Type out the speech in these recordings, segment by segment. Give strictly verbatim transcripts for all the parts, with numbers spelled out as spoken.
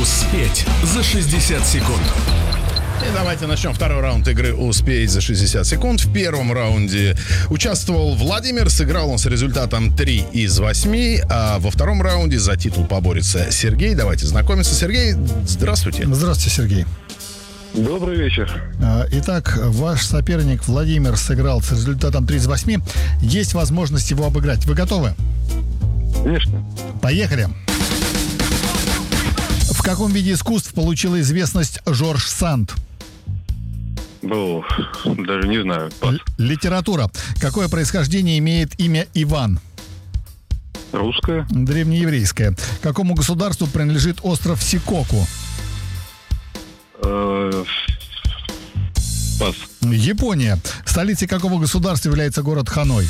Успеть за шестьдесят секунд. И давайте начнем второй раунд игры «Успеть за шестьдесят секунд». В первом раунде участвовал Владимир. Сыграл он с результатом три из восьми. А во втором раунде за титул поборется Сергей. Давайте знакомиться. Сергей, здравствуйте. Здравствуйте, Сергей. Добрый вечер. Итак, ваш соперник Владимир сыграл с результатом три из восьми. Есть возможность его обыграть. Вы готовы? Конечно. Поехали. В каком виде искусств получила известность Жорж Санд? Был, даже не знаю. Пас. Л- литература. Какое происхождение имеет имя Иван? Русская. Древнееврейское. Какому государству принадлежит остров Сикоку? Э, Пас. Япония. Столицей какого государства является город Ханой?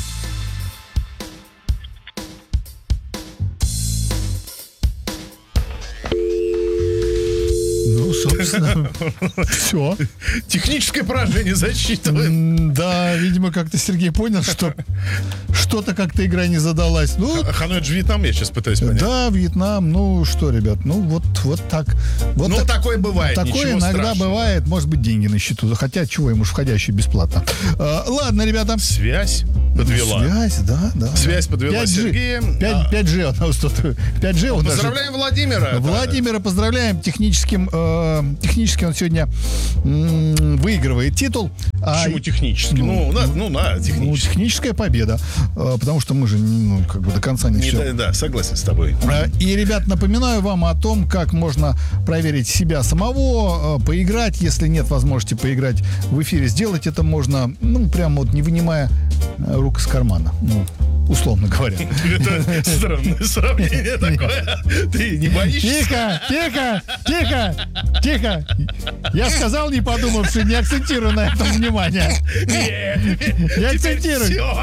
Ну, собственно, все. Техническое поражение засчитываем. Да, видимо, как-то Сергей понял, что что-то как-то игра не задалась. Ну, Ханой, это же Вьетнам, я сейчас пытаюсь понять. да, Вьетнам. Ну, что, ребят, ну, вот, вот так. Вот Ну, так- такое бывает, Такое ничего иногда страшного. бывает. Может быть, деньги на счету. Хотя, чего ему ж входящий бесплатно. А, ладно, ребята. Связь подвела. Связь, да, да. Связь подвела пять джи. Сергея. пять- пять джи у нас тут. пять джи у нас же. Поздравляем Владимира. Владимира поздравляем. Техническим, э, технически он сегодня м, выигрывает титул. А- Почему технически? Ну, на, ну, на, Ну, технически. техническая победа. Э, потому что мы же ну, как бы до конца не, Не, все. да, да, согласен с тобой. Э, И, ребят, напоминаю вам о том, как можно проверить себя самого, э, поиграть. Если нет возможности поиграть в эфире, сделать это можно, ну, прямо вот не вынимая э, рук из кармана. Ну, условно говоря. Это странное сравнение такое. Ты не боишься? Тихо, тихо, тихо, тихо. Я сказал, не подумавши, не акцентирую на этом внимание. Нет. Не акцентируй. Все.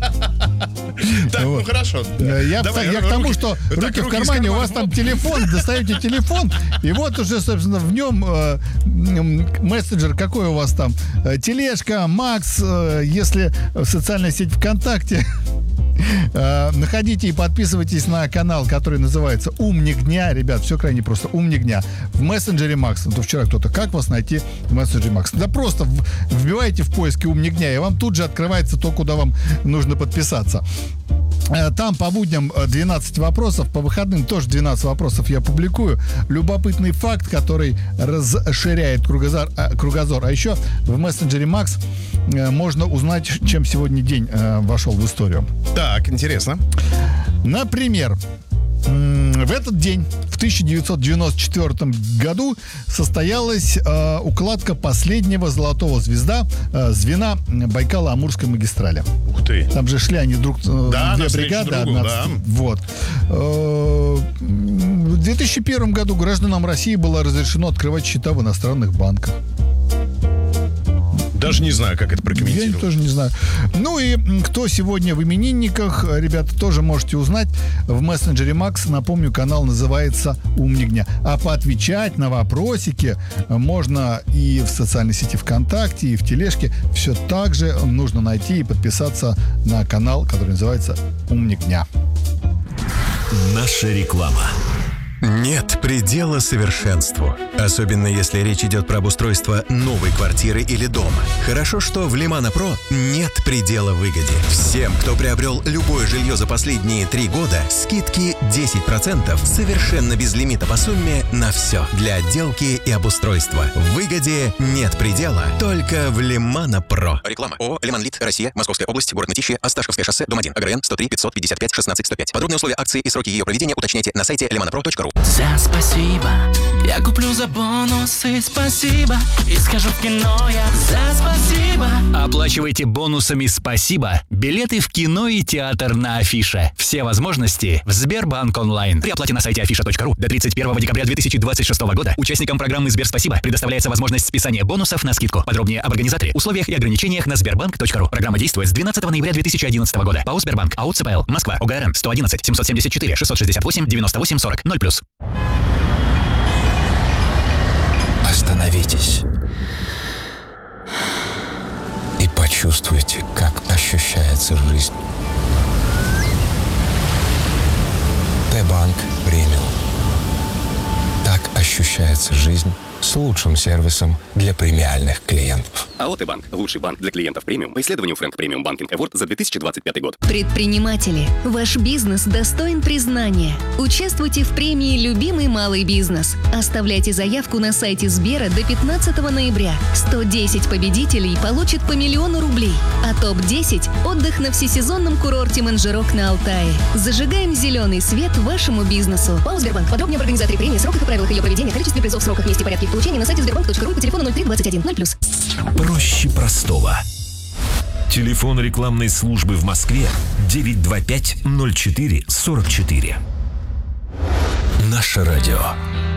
Так, ну Вот. хорошо. Э, Я, Давай, я к руки- тому, что так, руки в руки из кармане, у кармана. вас там телефон, достаете телефон, и вот уже, собственно, в нем э, м, мессенджер, какой у вас там? Э, Тележка, Макс, э, если в социальной сети ВКонтакте. Э, Находите и подписывайтесь на канал, который называется «Умник дня». Ребят, все крайне просто. «Умник дня». В мессенджере Макс. Ну, то вчера кто-то, как вас найти в мессенджере Макс? Да просто в- вбивайте в поиске «Умник дня», и вам тут же открывается то, куда вам нужно подписаться. Э, Там по будням э, двенадцать вопросов, по выходным тоже двенадцать вопросов я публикую. Любопытный факт, который расширяет кругозор. А, кругозор. А еще в мессенджере Макс э, можно узнать, чем сегодня день э, вошел в историю. Так, интересно. Например, м, в этот день, в тысяча девятьсот девяносто четвёртом году, состоялась э, укладка последнего золотого звезда, э, звена Байкало-Амурской магистрали. Ух ты. Там же шли они друг э, Да, две навстречу бригады, другу, одна. да. Вот. Э, В две тысячи первом году гражданам России было разрешено открывать счета в иностранных банках. Даже не знаю, как это Я прокомментировать. тоже не знаю. Ну и м, кто сегодня в именинниках, ребята, тоже можете узнать в мессенджере Макс. Напомню, канал называется «Умник дня». А поотвечать на вопросики можно и в социальной сети ВКонтакте, и в тележке. Все так же нужно найти и подписаться на канал, который называется «Умник дня». Наша реклама. Нет предела совершенству. Особенно если речь идет про обустройство новой квартиры или дома. Хорошо, что в Лимана Про нет предела выгоде. Всем, кто приобрел любое жилье за последние три года, скидки десять процентов совершенно без лимита по сумме на все. Для отделки и обустройства. В выгоде нет предела, только в Лимана Про. Реклама. ООО «Лиман Лит. Россия. Московская область. Город Мытищи. Осташковское шоссе. Дом один. АГРН сто три пятьсот пятьдесят пять шестнадцать сто пять. Подробные условия акции и сроки ее проведения уточняйте на сайте лиманапро точка ру. За спасибо, я куплю за бонусы, спасибо, и скажу в кино я за спасибо. Оплачивайте бонусами «Спасибо» билеты в кино и театр на Афише. Все возможности в Сбербанк онлайн. При оплате на сайте афиша точка ру до тридцать первого декабря две тысячи двадцать шестого года участникам программы «Сбер Спасибо» предоставляется возможность списания бонусов на скидку. Подробнее об организаторе, условиях и ограничениях на сбербанк точка ру. Программа действует с двенадцатого ноября две тысячи одиннадцатого года. ПАО «Сбербанк», АО ЦПЛ, Москва, ОГРН сто одиннадцать семьсот семьдесят четыре шестьсот шестьдесят восемь девяносто восемь сорок ноль плюс. Остановитесь и почувствуйте, как ощущается жизнь. Т-банк премиум. Так ощущается ощущается жизнь с лучшим сервисом для премиальных клиентов. АОТ «Банк» – лучший банк для клиентов премиум по исследованию Frank Premium Banking Award за две тысячи двадцать пятый год. Предприниматели, ваш бизнес достоин признания. Участвуйте в премии «Любимый малый бизнес». Оставляйте заявку на сайте Сбера до пятнадцатого ноября. сто десять победителей получат по миллиону рублей, а топ десять – отдых на всесезонном курорте Манжерок на Алтае. Зажигаем зеленый свет вашему бизнесу. ПАО «Сбербанк». Подробнее об организаторе премии, сроках и правилах ее проведения, количестве призов, сроках, месте, порядке их получения на сайте сбербанк точка ру по телефону ноль три двадцать один ноль плюс. Проще простого. Телефон рекламной службы в Москве девять два пять ноль четыре сорок четыре. Наше радио.